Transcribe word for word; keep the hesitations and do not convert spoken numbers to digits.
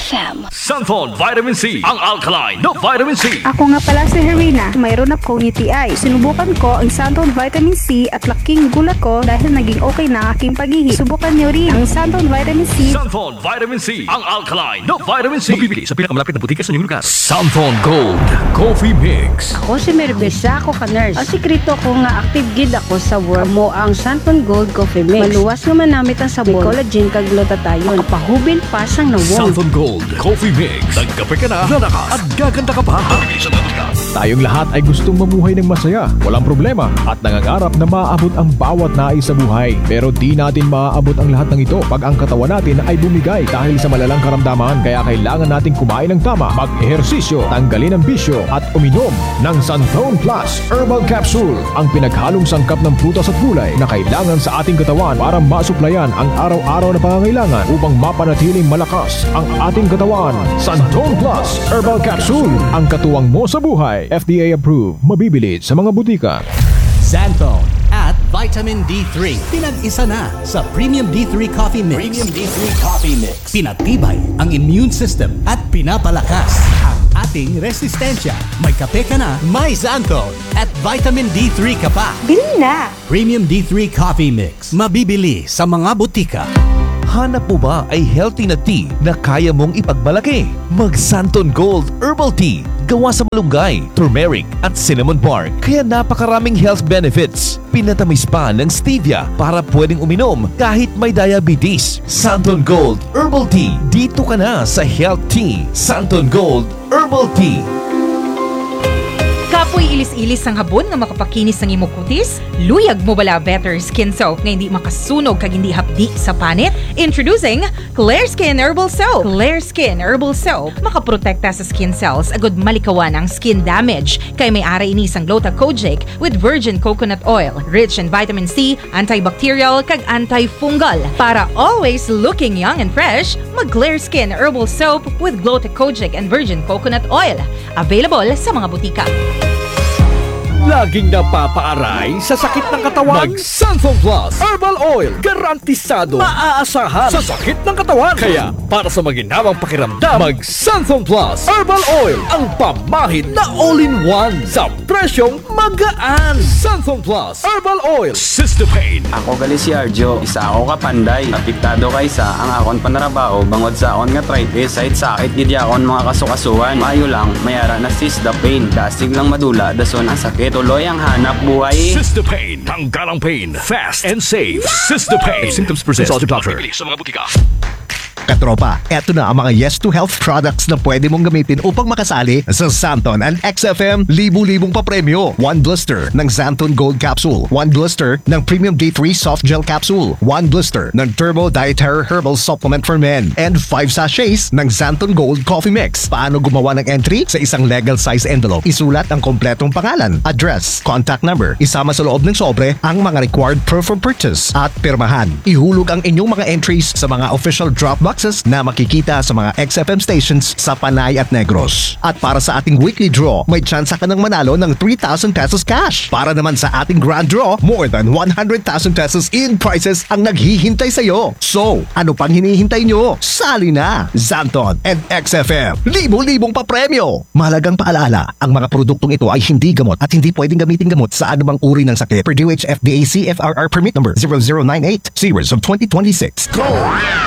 F M. Santon Vitamin C, ang alkaline na vitamin C. Ako nga pala si Herina, mayroon akong U T I. Sinubukan ko ang Santon Vitamin C at laking gulat ko dahil naging okay na aking pag-ihi. Subukan niyo rin ang Santon Vitamin C. Santon Vitamin C, ang alkaline na vitamin C. Mabibili sa pinakamalapit na butika sa inyong lugar. Santon Gold Coffee Mix. Ako si Merbesa, ako ka nurse. Ang sikreto ko nga active gid ako sa work mo ang Santon Gold Coffee Mix. Maluwas nga manamit ang sabon, collagen kag glutathione. Makapahubil pa sang nawong. Santon Gold Coffee Mix. Nagkape ka na, lalakas at gaganda ka pa. Mabibili sa mga lugar. Tayong lahat ay gustong mamuhay ng masaya, walang problema at nangangarap na maaabot ang bawat nais sa buhay. Pero di natin maaabot ang lahat ng ito pag ang katawan natin ay bumigay dahil sa malalang karamdaman. Kaya kailangan nating kumain ng tama, mag-ehersisyo, tanggalin ang bisyo at uminom ng Santon Plus Herbal Capsule, ang pinaghalong sangkap ng prutas at gulay na kailangan sa ating katawan para masuplayan ang araw-araw na pangangailangan upang mapanatiling malakas ang ating katawan. Santon Plus Herbal Capsule, ang katuwang mo sa buhay. F D A approved, mabibili sa mga butika. Santon at Vitamin D three. Pinag-isa na sa Premium D three Coffee Mix. Premium D three Coffee Mix. Pinatibay ang immune system at pinapalakas ang ating resistensya. May kape ka na, may Santon at Vitamin D three ka pa. Bili na! Premium D three Coffee Mix. Mabibili sa mga butika. Hanap mo ba ay healthy na tea na kaya mong ipagmalaki? Mag Santon Gold Herbal Tea. Gawa sa malunggay, turmeric at cinnamon bark. Kaya napakaraming health benefits. Pinatamis pa ng stevia para pwedeng uminom kahit may diabetes. Santon Gold Herbal Tea. Dito ka na sa Health Tea. Santon Gold Herbal Tea. Kapoy ilis-ilis ang habon nga makapakinis ng imong kutis? Luyag mo bala Better Skin Soap nga hindi makasunog kag hindi hapdi sa panit? Introducing Clear Skin Herbal Soap. Clear Skin Herbal Soap makaprotekta sa skin cells agud malikawan ang skin damage. Kay may ara ini sang Gluta-Kojic with virgin coconut oil, rich in vitamin C, antibacterial kag antifungal. Para always looking young and fresh, mag Clear Skin Herbal Soap with Gluta-Kojic and virgin coconut oil. Available sa mga butika. Laging napapaaray sa sakit ng katawan. Mag Santon Plus Herbal Oil. Garantisado maaasahan sa sakit ng katawan. Kaya para sa maginhawang pakiramdam, mag Santon Plus Herbal Oil, ang pamahid na all-in-one sa presyong magaan. Santon Plus Herbal Oil. Sister Pain. Ako gali si Arjo, isa ako kapanday. Apektado kaysa ang akon panarabaho bangod sa akon nga arthritis. Side sakit gid akon mga kasukasuan. Mayo lang mayara na Sister Pain. Dasig lang madula dason ang sakit. Tuloy ang hanap buhay. Sister Pain. Tanggal ang pain. Fast and safe. Sister Pain. If symptoms persist, consult your doctor. mabibili sa mga butika. Katropa, eto na ang mga yes to health products na pwede mong gamitin upang makasali sa Santon and X F M libu-libong papremyo. One blister ng Santon Gold Capsule. One blister ng Premium D three Soft Gel Capsule. One blister ng Turbo Dietary Herbal Supplement for Men. And five sachets ng Santon Gold Coffee Mix. Paano gumawa ng entry? Sa isang legal size envelope, isulat ang kompletong pangalan, address, contact number. Isama sa loob ng sobre ang mga required proof of purchase at pirmahan. Ihulog ang inyong mga entries sa mga official drop boxes na makikita sa mga X F M stations sa Panay at Negros. At para sa ating weekly draw, may chance ka ng manalo ng three thousand pesos cash. Para naman sa ating grand draw, more than one hundred thousand pesos in prizes ang naghihintay sa iyo. So, ano pang hinihintay nyo? Sali na! Santon and X F M, libo-libong papremyo! Mahalagang paalala, ang mga produktong ito ay hindi gamot at hindi pwedeng gamitin gamot sa anumang uri ng sakit. Per D O H F D A C F R R permit number zero zero nine eight, series of twenty twenty-six. Go!